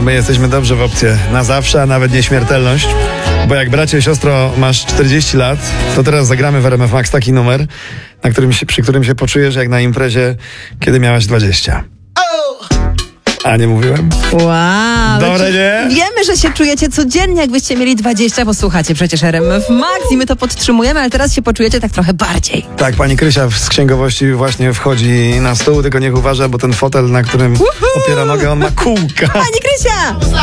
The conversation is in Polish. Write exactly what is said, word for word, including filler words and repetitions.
my jesteśmy dobrze w opcję na zawsze, a nawet nieśmiertelność. Bo jak bracie, siostro, masz czterdzieści lat, to teraz zagramy w R M F Max taki numer, na którym się, przy którym się poczujesz jak na imprezie, kiedy miałaś dwadzieścia. A nie mówiłem? Wow. Dobre, nie? Wiemy, że się czujecie codziennie, jakbyście mieli dwadzieścia, bo słuchacie przecież R M F Max i my to podtrzymujemy, ale teraz się poczujecie tak trochę bardziej. Tak, pani Krysia z księgowości właśnie wchodzi na stół, tylko niech uważa, bo ten fotel, na którym Uhu. opiera nogę, on ma kółka. Pani Krysia!